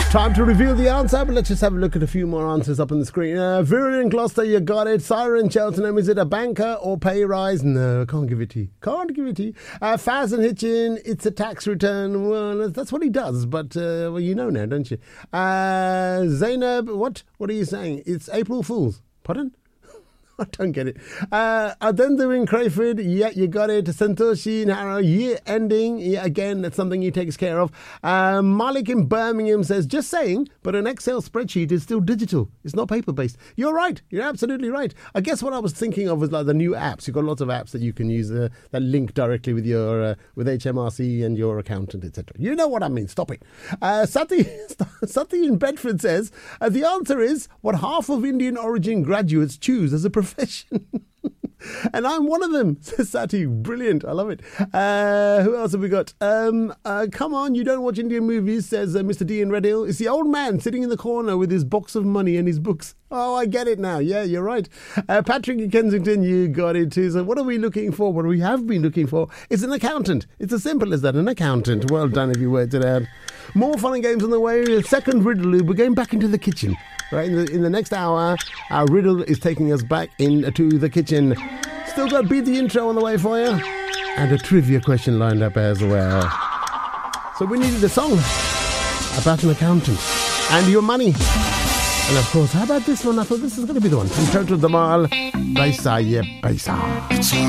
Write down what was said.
Time to reveal the answer, but let's just have a look at a few more answers up on the screen. Viren in Gloucester, you got it. Siren Cheltenham, is it a banker or pay rise? No, can't give it to you. Can't give it to you. Faz and Hitchin, it's a tax return. Well, that's what he does, but well, you know now, don't you? Zainab, what are you saying? It's April Fool's. Pardon? I don't get it. Adendu in Crayford, yeah, you got it. Santoshi in Harrow, year ending. Yeah, again, that's something he takes care of. Malik in Birmingham says, just saying, but an Excel spreadsheet is still digital. It's not paper-based. You're right. You're absolutely right. I guess what I was thinking of was like the new apps. You've got lots of apps that you can use that link directly with your with HMRC and your accountant, etc. You know what I mean. Stop it. Sati in Bedford says, the answer is what half of Indian origin graduates choose as a profession. And I'm one of them, says Sati. Brilliant. I love it. Who else have we got? Come on, you don't watch Indian movies, says Mr. D in Red Hill. It's the old man sitting in the corner with his box of money and his books. Oh, I get it now. Yeah, you're right. Patrick in Kensington, you got it too. So what are we looking for? What we have been looking for is an accountant. It's as simple as that, an accountant. Well done if you worked it out. More fun and games on the way. Second riddle, we're going back into the kitchen. Right, in the next hour, our riddle is taking us back into the kitchen. Still got Beat the Intro on the way for you. And a trivia question lined up as well. So we needed a song about an accountant and your money. And of course, how about this one? I thought this is going to be the one. From Total Dhamal, Paisa Ye Paisa.